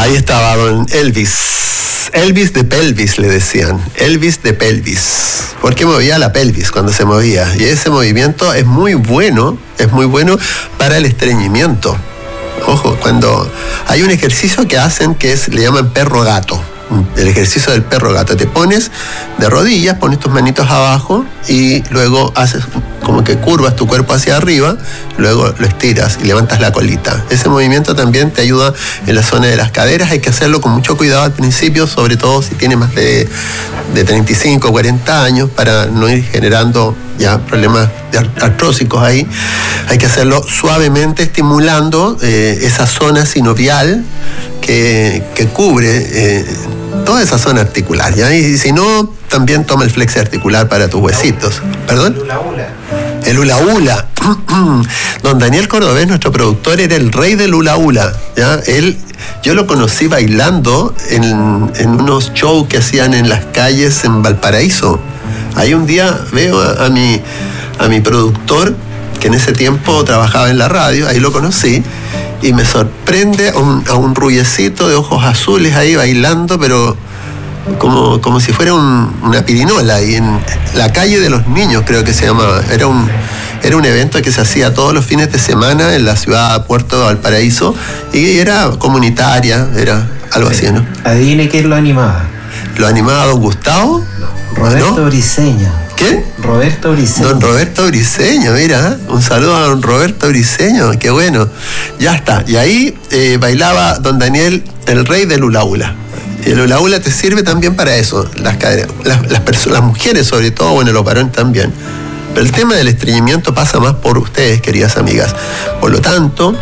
Ahí estaba don Elvis. Elvis de pelvis le decían. Elvis de pelvis. Porque movía la pelvis cuando se movía. Y ese movimiento es muy bueno para el estreñimiento. Ojo, cuando hay un ejercicio que hacen le llaman perro gato. El ejercicio del perro gato. Te pones de rodillas, pones tus manitos abajo y luego haces como que curvas tu cuerpo hacia arriba, luego lo estiras y levantas la colita. Ese movimiento también te ayuda en la zona de las caderas. Hay que hacerlo con mucho cuidado al principio, sobre todo si tienes más de 35 o 40 años, para no ir generando ya problemas artrósicos ahí. Hay que hacerlo suavemente, estimulando esa zona sinovial que cubre toda esa zona articular, ¿ya? Y si no, también toma el flex articular para tus huesitos. ¿Perdón? El hula hula. Don Daniel Cordobés, nuestro productor, era el rey del hula hula, ¿ya? Yo lo conocí bailando en unos shows que hacían en las calles en Valparaíso. Ahí un día veo a mi productor, que en ese tiempo trabajaba en la radio, ahí lo conocí, y me sorprende a un rubiecito de ojos azules ahí bailando, pero como si fuera una pirinola, y en la calle de los niños, creo que se llamaba. Era un evento que se hacía todos los fines de semana en la ciudad de Puerto de Valparaíso, y era comunitaria, era algo así, ¿no? Adivine quién lo animaba. ¿Lo animaba don Gustavo? Roberto Briceño. ¿Quién? Roberto Briceño. Don Roberto Briceño, mira, un saludo a don Roberto Briceño, qué bueno. Ya está, y ahí bailaba don Daniel, el rey del hula hula. Y el hula hula te sirve también para eso, las mujeres sobre todo, bueno, los varones también. Pero el tema del estreñimiento pasa más por ustedes, queridas amigas. Por lo tanto,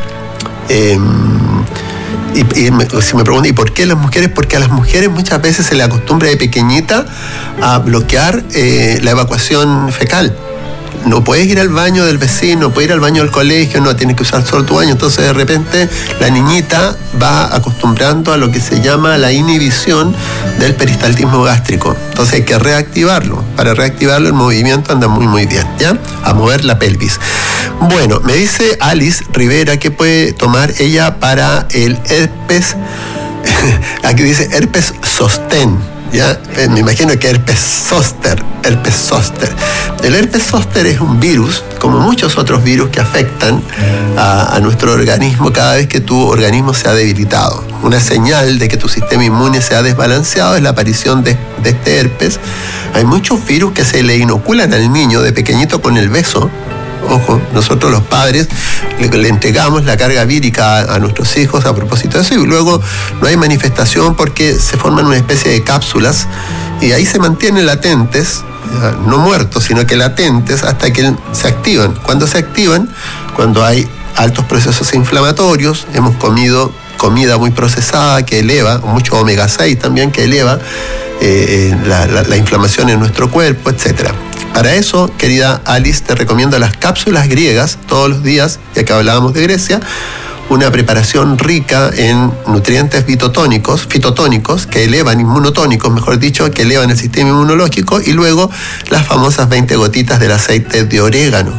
si me preguntan, ¿y por qué las mujeres? Porque a las mujeres muchas veces se le acostumbra de pequeñita a bloquear la evacuación fecal. No puedes ir al baño del vecino, no puedes ir al baño del colegio, no, tienes que usar solo tu baño. Entonces de repente la niñita va acostumbrando a lo que se llama la inhibición del peristaltismo gástrico. Entonces hay que reactivarlo. Para reactivarlo el movimiento anda muy muy bien, ¿ya? A mover la pelvis. Bueno, me dice Alice Rivera que puede tomar ella para el herpes. Aquí dice herpes sostén. ¿Ya? Me imagino que herpes zóster. El herpes zóster es un virus, como muchos otros virus que afectan a nuestro organismo cada vez que tu organismo se ha debilitado. Una señal de que tu sistema inmune se ha desbalanceado es la aparición de este herpes. Hay muchos virus que se le inoculan al niño de pequeñito con el beso. Ojo, nosotros los padres le entregamos la carga vírica a nuestros hijos a propósito de eso, y luego no hay manifestación porque se forman una especie de cápsulas y ahí se mantienen latentes, no muertos, sino que latentes hasta que se activan. Cuando se activan, cuando hay altos procesos inflamatorios, hemos comido comida muy procesada que eleva, mucho omega 6 también que eleva la inflamación en nuestro cuerpo, etcétera. Para eso, querida Alice, te recomiendo las cápsulas griegas todos los días, ya que hablábamos de Grecia, una preparación rica en nutrientes fitotónicos, que elevan, inmunotónicos, mejor dicho, que elevan el sistema inmunológico, y luego las famosas 20 gotitas del aceite de orégano,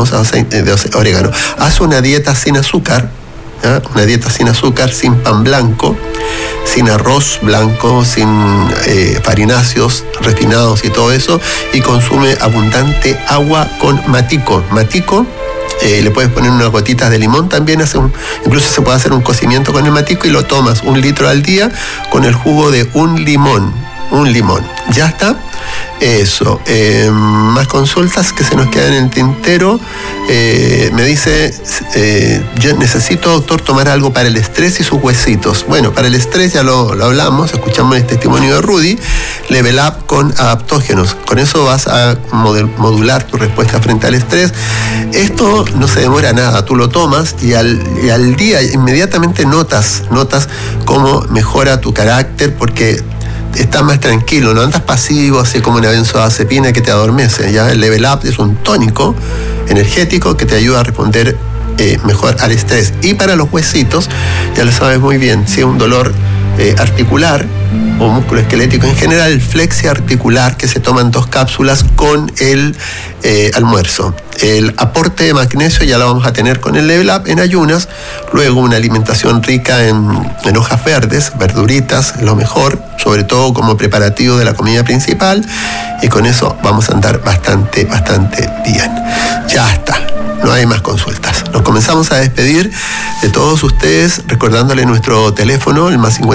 Haz una dieta sin azúcar, ¿ya? Una dieta sin azúcar, sin pan blanco, sin arroz blanco, sin farináceos refinados y todo eso, y consume abundante agua con matico. Le puedes poner unas gotitas de limón también, incluso se puede hacer un cocimiento con el matico y lo tomas 1 litro al día con el jugo de un limón. Ya está. Eso. Más consultas que se nos quedan en el tintero. Me dice, yo necesito, doctor, tomar algo para el estrés y sus huesitos. Bueno, para el estrés ya lo hablamos, escuchamos el testimonio de Rudy. Level Up con adaptógenos. Con eso vas a modular tu respuesta frente al estrés. Esto no se demora nada, tú lo tomas y al día inmediatamente notas cómo mejora tu carácter, porque estás más tranquilo, no andas pasivo, así como una benzodiazepina que te adormece, ¿ya? El Level Up es un tónico energético que te ayuda a responder mejor al estrés. Y para los huesitos, ya lo sabes muy bien, si es un dolor articular, o músculo esquelético en general, el flexi articular, que se toman 2 cápsulas con el almuerzo. El aporte de magnesio ya lo vamos a tener con el Level Up en ayunas, luego una alimentación rica en hojas verdes, verduritas, lo mejor, sobre todo como preparativo de la comida principal, y con eso vamos a andar bastante bien. Ya está. No hay más consultas. Nos comenzamos a despedir de todos ustedes, recordándole nuestro teléfono, el más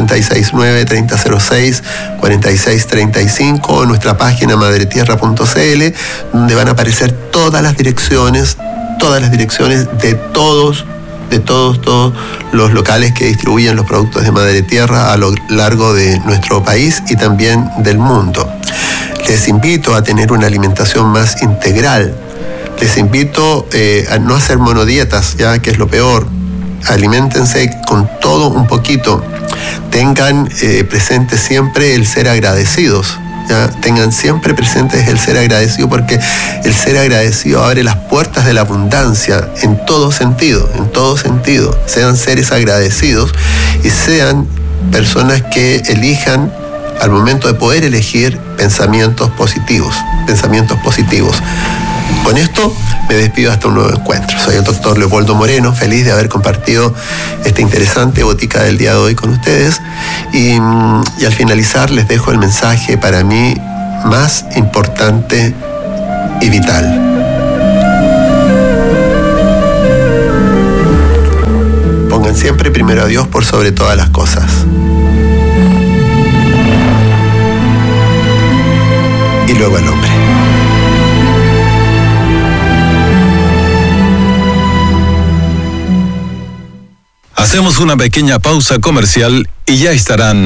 569-3006-4635, nuestra página madretierra.cl, donde van a aparecer todas las direcciones de todos los locales que distribuyen los productos de Madre Tierra a lo largo de nuestro país y también del mundo. Les invito a tener una alimentación más integral. Les invito a no hacer monodietas, ya que es lo peor. Aliméntense con todo un poquito. Tengan presente siempre el ser agradecidos. ¿Ya? Tengan siempre presentes el ser agradecido, porque el ser agradecido abre las puertas de la abundancia en todo sentido. Sean seres agradecidos y sean personas que elijan, al momento de poder elegir, pensamientos positivos. Con esto me despido hasta un nuevo encuentro. Soy el doctor Leopoldo Moreno, feliz de haber compartido esta interesante botica del día de hoy con ustedes. Y al finalizar les dejo el mensaje para mí más importante y vital. Pongan siempre primero a Dios por sobre todas las cosas. Y luego al hombre. Hacemos una pequeña pausa comercial y ya estarán